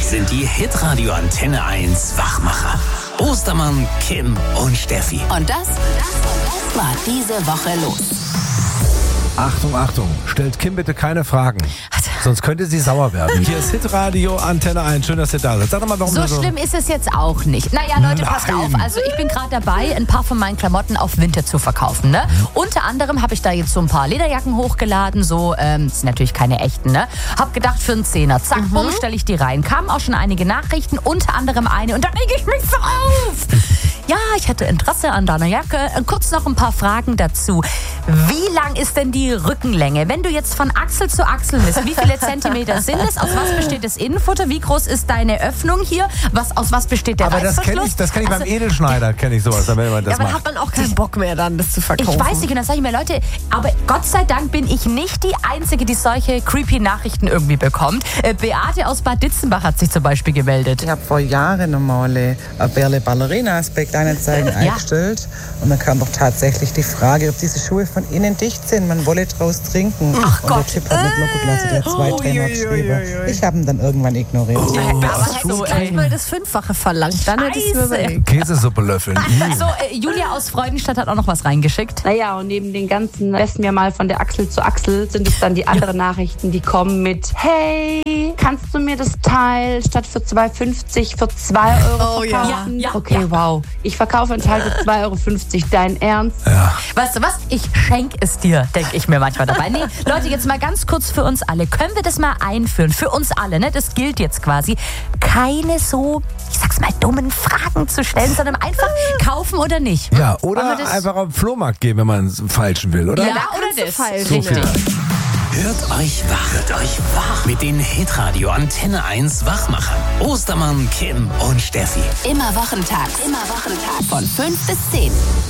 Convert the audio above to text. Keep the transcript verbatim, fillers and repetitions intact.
sind die Hitradio Antenne eins Wachmacher. Ostermann, Kim und Steffi. Und das, das war diese Woche los. Achtung, Achtung, stellt Kim bitte keine Fragen, sonst könnte sie sauer werden. Hier ist Hitradio Antenne eins, schön, dass ihr da seid. Sag doch mal, warum So du so... schlimm ist es jetzt auch nicht. Naja, Leute, passt Nein. auf. Also ich bin gerade dabei, ein paar von meinen Klamotten auf Winter zu verkaufen. Ne? Mhm. Unter anderem habe ich da jetzt so ein paar Lederjacken hochgeladen. So, ähm, das sind natürlich keine echten. Ne? Hab gedacht, für einen Zehner, zack, Mhm. bumm, stelle ich die rein. Kamen auch schon einige Nachrichten, unter anderem eine. Und da reg ich mich so auf. Ja, ich hätte Interesse an deiner Jacke. Kurz noch ein paar Fragen dazu. Wie lang ist denn die Rückenlänge? Wenn du jetzt von Achsel zu Achsel misst, wie viele Zentimeter sind es? Aus was besteht das Innenfutter? Wie groß ist deine Öffnung hier? Was, aus was besteht der Aber das Reißverschluss? kenne ich, das kenn ich Also, beim Edelschneider, kenne ich sowas, wenn man das Ja, aber macht. hat man auch keinen Bock mehr dann, das zu verkaufen. Ich weiß nicht, und dann sage ich mir, Leute, aber Gott sei Dank bin ich nicht die Einzige, die solche creepy Nachrichten irgendwie bekommt. Äh, Beate aus Bad Ditzenbach hat sich zum Beispiel gemeldet. Ich habe vor Jahren normale Berle Ballerina-Aspekt Kleinanzeigen eingestellt und dann kam doch tatsächlich die Frage, ob diese Schuhe von innen dicht sind. Man wolle draus trinken. Ach und Gott. der Typ hat nicht locker gelassen, der hat zwei Trainer geschrieben. Ich habe ihn dann irgendwann ignoriert. Aber hätte so, ich gleich ey. mal das Fünffache verlangt, dann hätte ich es mir Scheiße. überlegt. Käsesuppe löffeln. So, äh, Julia aus Freudenstadt hat auch noch was reingeschickt. Naja, und neben den ganzen, messen wir mal von der Achsel zu Achsel, sind es dann die anderen Nachrichten, die kommen mit: Hey, kannst du mir das Teil statt für zwei fünfzig für zwei Euro Oh ja. verkaufen? Ja, ja, okay, ja. wow. Ich verkaufe ein Teil für zwei Euro fünfzig. Dein Ernst? Weißt du was? Ich schenk es dir, denke ich mir manchmal dabei. Nee, Leute, jetzt mal ganz kurz für uns alle. Können wir das mal einführen? Für uns alle, ne? Das gilt jetzt quasi. Keine so, ich sag's mal, dummen Fragen zu stellen, sondern einfach kaufen oder nicht. Ja, Wollen oder wir das- einfach auf den Flohmarkt gehen, wenn man es falschen will, oder? Ja, Da oder kannst du das. falsch Richtig. liegen. Hört euch wach, hört euch wach mit den Hitradio Antenne eins Wachmachern. Ostermann, Kim und Steffi. Immer wochentags. Immer wochentags. Von fünf bis zehn.